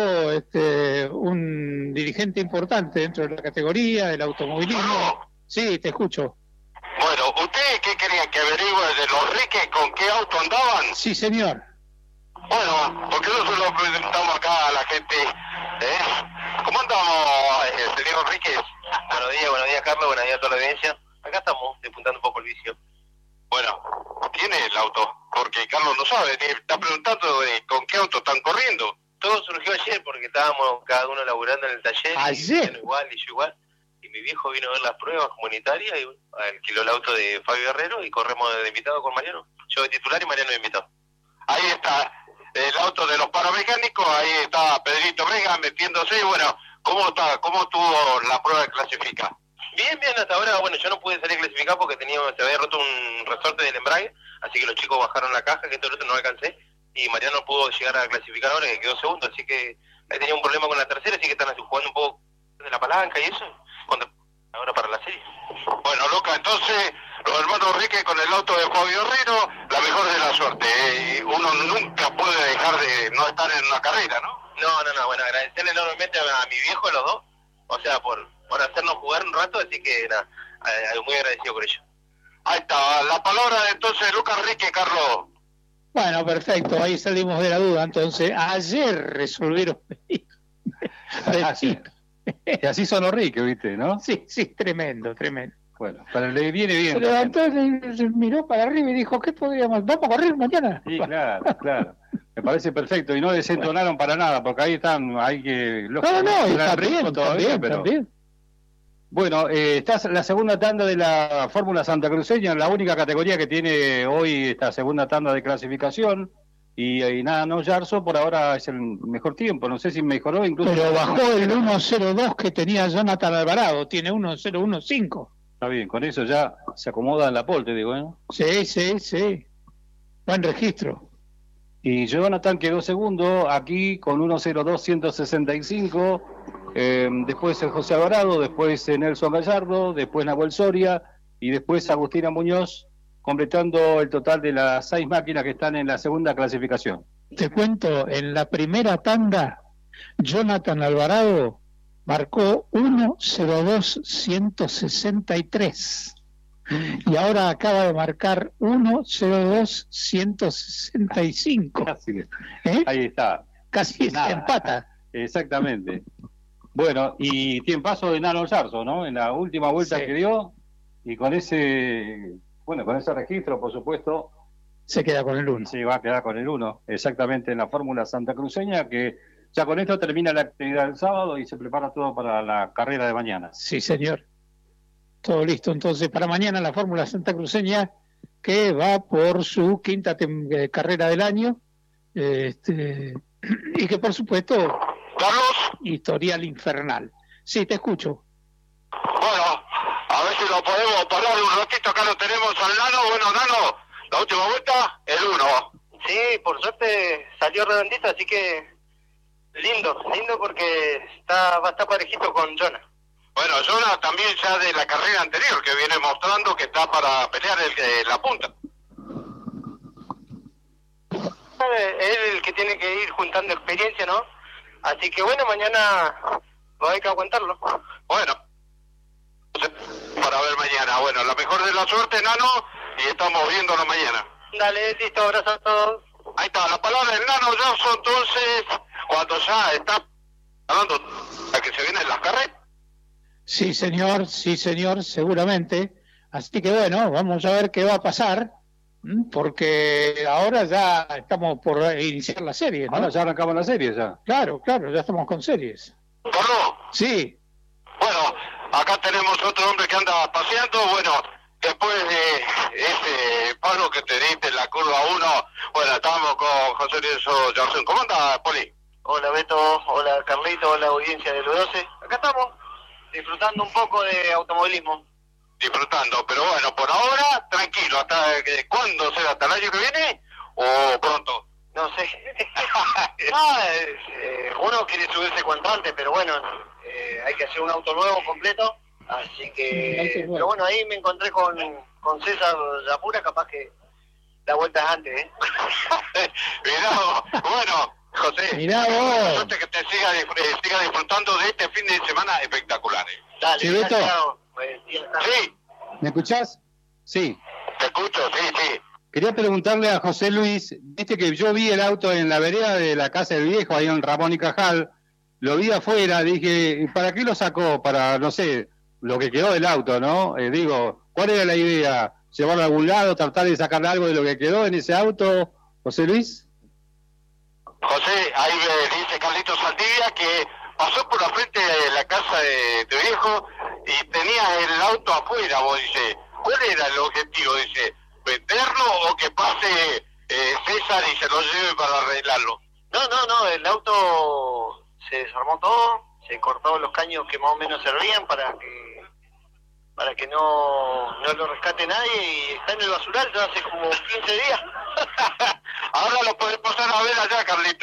un dirigente importante dentro de la categoría del automovilismo. ¿No? Sí, te escucho. Bueno, ¿ustedes qué querían que averigüe de los Riques con qué auto andaban? Sí, señor. Bueno, ¿por qué no se lo presentamos acá a la gente? ¿Cómo andamos, señor Enríquez? Buenos días, Carlos, buenos días a toda la audiencia. Acá estamos, despuntando un poco el vicio. Bueno, ¿quién es el auto? Porque Carlos no sabe, está preguntando de con qué auto están corriendo. Todo surgió ayer porque estábamos cada uno laburando en el taller. ¿Ayer? Y yo igual. Y mi viejo vino a ver las pruebas comunitarias y alquiló el auto de Fabio Guerrero y corremos de invitado con Mariano. Yo de titular y Mariano de invitado. Ahí está el auto de los paramecánicos, ahí está Pedrito Vega metiéndose. Bueno, ¿cómo estuvo la prueba de clasificar? Bien, hasta ahora. Bueno, yo no pude salir a clasificar porque se había roto un resorte del embrague, así que los chicos bajaron la caja, que todo el otro no alcancé, y Mariano pudo llegar a clasificar ahora, que quedó segundo, así que ahí tenía un problema con la tercera, así que están jugando un poco de la palanca y eso, ahora para la serie. Bueno, Luca, entonces, los hermanos Enrique con el auto de Fabio Herrero, la mejor de la suerte. Uno nunca puede dejar de no estar en una carrera, ¿no? No, bueno, agradecerle enormemente a mi viejo, a los dos, o sea, por hacernos jugar un rato, así que nada, muy agradecido por ello. Ahí está, la palabra entonces Lucas Enrique, Carlos. Bueno, perfecto, ahí salimos de la duda, entonces, ayer resolvieron. Y así son los Enrique, ¿viste? ¿No? Sí, tremendo. Bueno, pero le viene bien. Se levantó, se miró para arriba y dijo, ¿qué podríamos? ¿Vamos a correr mañana? Sí, claro. Me parece perfecto. Y no desentonaron para nada, porque ahí hay que... No, está bien, todavía, pero... Bien. Bueno, está la segunda tanda de la Fórmula Santacruceña, la única categoría que tiene hoy esta segunda tanda de clasificación. Y nada, no, Yarzo por ahora es el mejor tiempo, no sé si mejoró incluso... Pero bajó el 1.02 que tenía Jonathan Alvarado, tiene 1.015. Está bien, con eso ya se acomoda en la pole, te digo, ¿no? Sí. Buen registro. Y Jonathan quedó segundo aquí con 1.02.165, después José Alvarado, después Nelson Gallardo, después Nahuel Soria y después Agustina Muñoz, completando el total de las 6 máquinas que están en la segunda clasificación. Te cuento, en la primera tanda, Jonathan Alvarado marcó 1.02.163 y ahora acaba de marcar 1.02.165. Ahí está. Casi se empata. Exactamente. Bueno, y tiene paso de Nano Yarzo, ¿no? En la última vuelta que dio, y con ese... Bueno, con ese registro, por supuesto... Se queda con el 1. Sí, va a quedar con el 1, exactamente en la Fórmula Santacruceña, que ya con esto termina la actividad del sábado y se prepara todo para la carrera de mañana. Sí, señor. Todo listo, entonces, para mañana la Fórmula Santacruceña, que va por su quinta carrera del año, y que, por supuesto, Carlos. Historial infernal. Sí, te escucho. Bueno, a ver si lo podemos parar un ratito. Acá lo tenemos al Nano. Bueno, Nano, la última vuelta, el 1. Sí, por suerte salió redondito, así que lindo porque va a estar parejito con Jonah. Bueno, Jonah también ya de la carrera anterior, que viene mostrando que está para pelear la punta. Es el que tiene que ir juntando experiencia, ¿no? Así que bueno, mañana va a haber que aguantarlo. Bueno, para ver mañana. Bueno, la mejor de la suerte, Nano, y estamos viéndolo mañana. Dale, listo, abrazo a todos. Ahí está, la palabra del Nano Johnson, entonces, cuando ya está hablando a que se vienen las carreras. Sí, señor, seguramente. Así que bueno, vamos a ver qué va a pasar, porque ahora ya estamos por iniciar la serie, ¿no? Ahora ya arrancamos la serie, ya. Claro, ya estamos con series. ¿Carlos? Sí. Bueno, acá tenemos otro hombre que anda paseando, bueno, después de ese palo que te diste en la curva 1, bueno, estamos con José Luis Johnson. ¿Cómo anda, Poli? Hola, Beto, hola, Carlito, hola, audiencia del U12. Acá estamos, disfrutando un poco de automovilismo. Disfrutando, pero bueno, por ahora, tranquilo. ¿Hasta cuándo será? ¿Hasta el año que viene o pronto? No sé. Uno quiere subirse cuanto antes, pero bueno, hay que hacer un auto nuevo completo. Así que, pero bueno, ahí me encontré con César Yapura, capaz que la vuelta es antes, ¿eh? Mirá, bueno, José, mirá vos. Suerte que te siga disfrutando de este fin de semana espectacular. Dale, ¿Sí, Beto? Sí. ¿Me escuchás? Sí. Te escucho, sí. Quería preguntarle a José Luis, viste que yo vi el auto en la vereda de la casa del viejo, ahí en Ramón y Cajal, lo vi afuera, dije, ¿para qué lo sacó? Para, no sé, lo que quedó del auto, ¿no? Digo, ¿cuál era la idea? ¿Llevarlo a algún lado, tratar de sacarle algo de lo que quedó en ese auto, José Luis? José, ahí me dice Carlitos Saldivia que pasó por la frente de la casa de viejo y tenía el auto afuera, vos dice, ¿cuál era el objetivo? Dice, ¿venderlo o que pase César y se lo lleve para arreglarlo? No, el auto se desarmó todo, se cortó los caños que más o menos servían para que no lo rescate nadie y está en el basural ya hace como 15 días. Ahora lo podés pasar a ver allá, Carlito.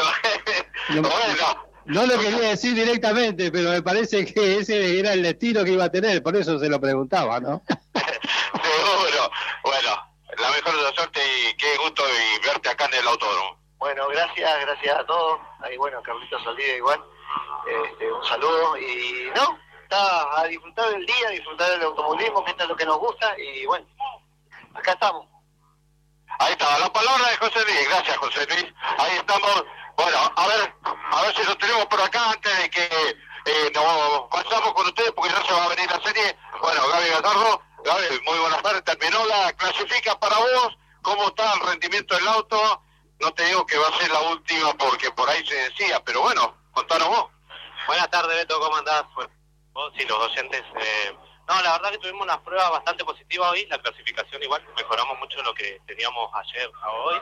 No lo quería decir directamente, pero me parece que ese era el destino que iba a tener, por eso se lo preguntaba, ¿no? Seguro. Bueno, la mejor de la suerte y qué gusto verte acá en el autódromo. Bueno, gracias a todos. Ahí bueno, Carlitos Saldivia igual. Un saludo y está a disfrutar del día, a disfrutar del automovilismo, que esto es lo que nos gusta y bueno, acá estamos. Ahí está, la palabra de José Luis. Gracias, José Luis. Ahí estamos. Bueno, a ver si lo tenemos por acá antes de que nos pasamos con ustedes, porque ya se va a venir la serie. Bueno, Gaby Gallardo. Gaby, muy buenas tardes. Terminó la clasifica para vos. ¿Cómo está el rendimiento del auto? No te digo que va a ser la última porque por ahí se decía, pero bueno, contanos vos. Buenas tardes, Beto, ¿cómo andás? Bueno, vos y los oyentes. No, la verdad que tuvimos unas pruebas bastante positivas hoy, la clasificación igual, mejoramos mucho lo que teníamos ayer a hoy.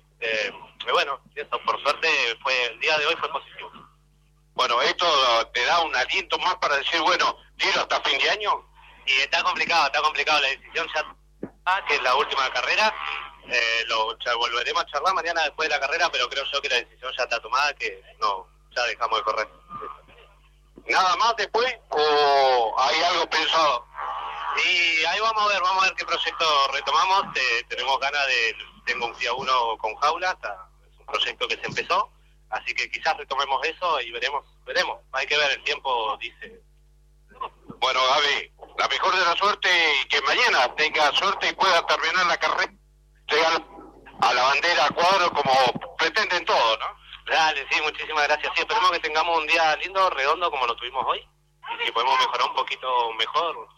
Y bueno, eso, por suerte el día de hoy fue positivo. Bueno, esto te da un aliento más para decir, bueno, tiro hasta fin de año. Y está complicado la decisión ya, que es la última carrera. Volveremos a charlar mañana después de la carrera, pero creo yo que la decisión ya está tomada, que no, ya dejamos de correr. ¿Nada más después o hay algo pensado? Y ahí vamos a ver qué proyecto retomamos. Tenemos ganas tengo un FIA 1 con jaula, es un proyecto que se empezó, así que quizás retomemos eso y veremos, hay que ver, el tiempo dice. Bueno, Gaby, la mejor de la suerte y que mañana tenga suerte y pueda terminar la carrera, llegar a la bandera a cuadro como pretenden todos, ¿no? Dale, sí, muchísimas gracias. Sí, esperemos que tengamos un día lindo, redondo como lo tuvimos hoy, y si podemos mejorar un poquito mejor.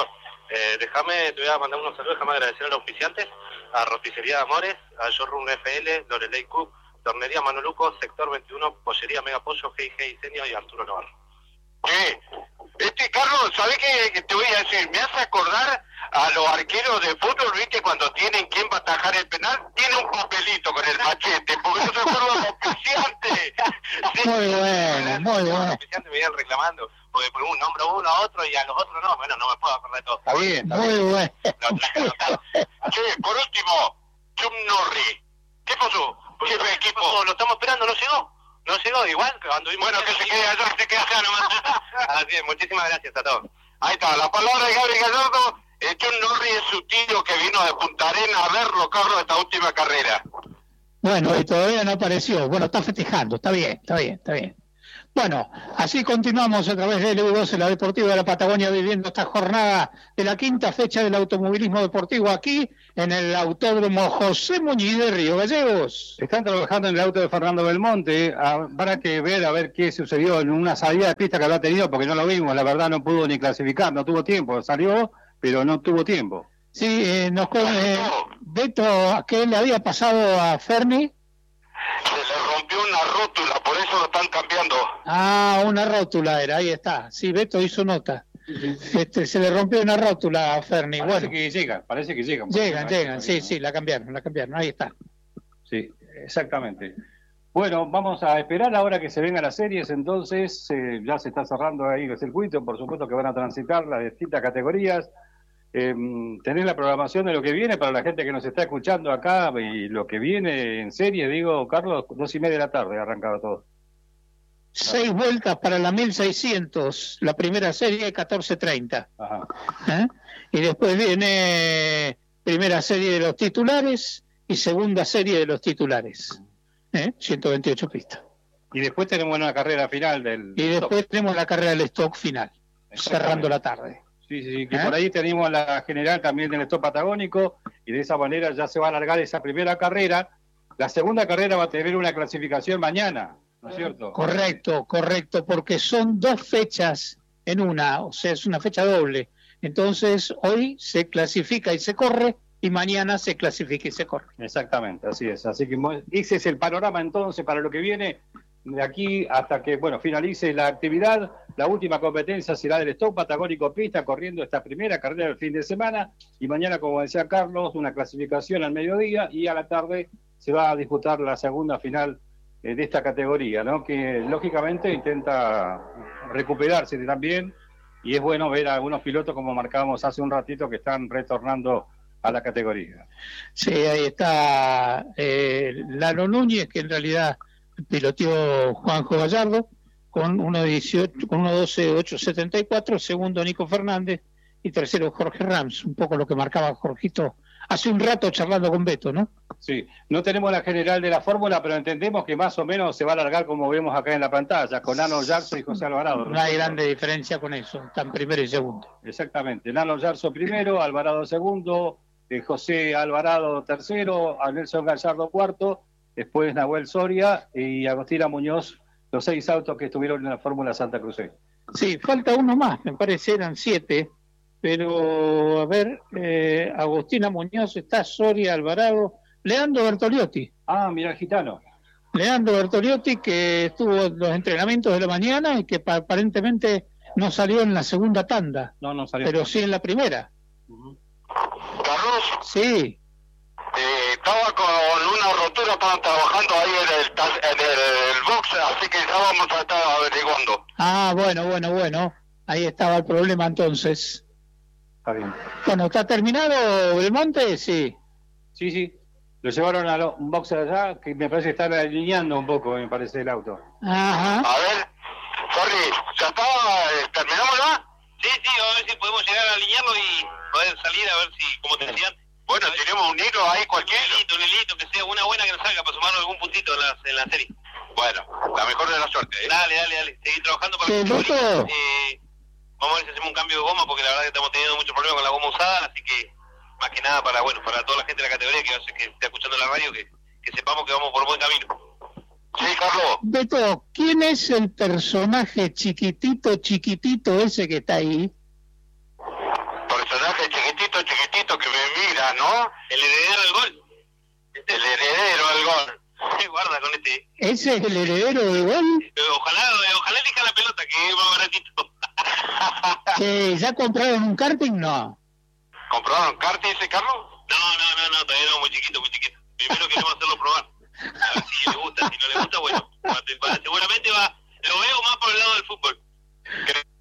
Te voy a mandar unos saludos, déjame agradecer a los auspiciantes, a Roticería de Amores, a Showroom FL, Lorelei Cook, Tornería Manoluco, Sector 21, Pollería Mega Pollo, G&G Diseño y Arturo Navarro. Carlos, ¿sabés qué te voy a decir? Me hace acordar a los arqueros de fútbol, viste, cuando tienen quien va a atajar el penal, tiene un papelito con el machete, porque no se acuerdan los auspiciantes. Sí. Muy bueno, muy Los bueno. auspiciantes me iban reclamando, porque por un nombre a uno a otro y a los otros no. Bueno, no me puedo acordar de todo. Está bien, está Muy bien. bueno. Lo traje anotado. Che, por último, Chuck Norris. ¿Qué pasó? Jefe de equipo. Lo estamos esperando, no llegó. No llegó, igual que anduvimos. Bueno, que se quede allá, que se quede acá nomás. Así es, muchísimas gracias a todos. Ahí está, la palabra de Gabriel Gallardo. Chuck Norris es su tío que vino de Punta Arenas a verlo, Carlos, esta última carrera. Bueno, y todavía no apareció. Bueno, está festejando, está bien, está bien, está bien. Bueno, así continuamos a través de LU12, la Deportiva de la Patagonia, viviendo esta jornada de la quinta fecha del automovilismo deportivo aquí en el Autódromo José Muñiz de Río Gallegos. Están trabajando en el auto de Fernando Belmonte. Habrá que ver a ver qué sucedió en una salida de pista que habrá tenido, porque no lo vimos. La verdad no pudo ni clasificar, no tuvo tiempo. Salió, pero no tuvo tiempo. Sí, Beto, ¿qué le había pasado a Ferni? Se le rompió una rótula, por eso lo están cambiando. Ah, una rótula era, ahí está. Sí, Beto hizo nota. Se le rompió una rótula a Ferni. Parece Bueno, que llegan, parece que llegan. llegan, sí, la cambiaron, ahí está. Sí, exactamente. Bueno, vamos a esperar ahora que se vengan las series, entonces ya se está cerrando ahí el circuito, por supuesto que van a transitar las distintas categorías. Tenés la programación de lo que viene para la gente que nos está escuchando acá y lo que viene en serie, digo, Carlos, 2:30 de la tarde arrancaba todo. 6 vueltas para la 1600, la primera serie 14:30. Ajá. Y después viene primera serie de los titulares y segunda serie de los titulares. 128 pistas. Y después tenemos una carrera final del... Y después tenemos la carrera del stock final, cerrando la tarde. Sí, que por ahí tenemos la general también del stop patagónico y de esa manera ya se va a alargar esa primera carrera. La segunda carrera va a tener una clasificación mañana, ¿no es cierto? Correcto, porque son 2 fechas en una, o sea, es una fecha doble. Entonces, hoy se clasifica y se corre, y mañana se clasifica y se corre. Exactamente, así es. Así que ese es el panorama entonces para lo que viene de aquí hasta que, bueno, finalice la actividad. La última competencia será del Stop Patagónico Pista, corriendo esta primera carrera del fin de semana, y mañana, como decía Carlos, una clasificación al mediodía, y a la tarde se va a disputar la segunda final de esta categoría, ¿no? Que lógicamente intenta recuperarse también, y es bueno ver a algunos pilotos, como marcábamos hace un ratito, que están retornando a la categoría. Sí, ahí está Lalo Núñez, que en realidad piloteó Juanjo Gallardo, con 1:12.874, segundo Nico Fernández y tercero Jorge Rams, un poco lo que marcaba Jorgito hace un rato charlando con Beto, ¿no? Sí, no tenemos la general de la fórmula, pero entendemos que más o menos se va a alargar como vemos acá en la pantalla, con Nano Yarzo y José Alvarado. No hay grande diferencia con eso, están primero y segundo. Exactamente, Nano Yarzo primero, Alvarado segundo, José Alvarado tercero, a Nelson Gallardo cuarto, después Nahuel Soria y Agostina Muñoz, los 6 autos que estuvieron en la Fórmula Santa Cruz. Sí, falta uno más, me parece eran 7, pero a ver, Agostina Muñoz, está Soria, Alvarado, Leandro Bertoliotti. Ah, mira el gitano. Leandro Bertoliotti, que estuvo en los entrenamientos de la mañana y que aparentemente no salió en la segunda tanda. No salió. Pero sí en la primera. Carlos, Sí. estaba con una rotura, estaban trabajando ahí en el box, así que ya vamos a estar averiguando. Ah, bueno. Ahí estaba el problema entonces. Está bien. Bueno, ¿está terminado Belmonte? Sí. Sí. Lo llevaron a un box allá, que me parece que están alineando un poco, me parece, el auto. Ajá. A ver, sorry, ¿ya está? ¿Terminamos ya? Sí, a ver si podemos llegar a alinearlo y poder salir a ver si, como te decía antes. Bueno, tenemos un hilo ahí cualquier. Un hilito, que sea una buena que nos salga para sumarnos algún puntito en la serie. Bueno, la mejor de la suerte. Dale. Seguir trabajando para Sí, que... Beto. Vamos a ver si hacemos un cambio de goma, porque la verdad que estamos teniendo muchos problemas con la goma usada, así que más que nada para toda la gente de la categoría que está escuchando la radio, que sepamos que vamos por buen camino. Sí, Carlos. Beto, ¿quién es el personaje chiquitito ese que está ahí? Personaje chiquitito que me mira, ¿no? El heredero del gol. El heredero del gol. Guarda con este. ¿Ese es el heredero del gol? Ojalá elija la pelota, que es más baratito. ¿Ya compraron un karting? No. ¿Comprobaron Carti ese Carlos? No, todavía no, muy chiquito. Primero queremos hacerlo probar. A ver si le gusta, si no le gusta, bueno, seguramente va, lo veo más por el lado del fútbol.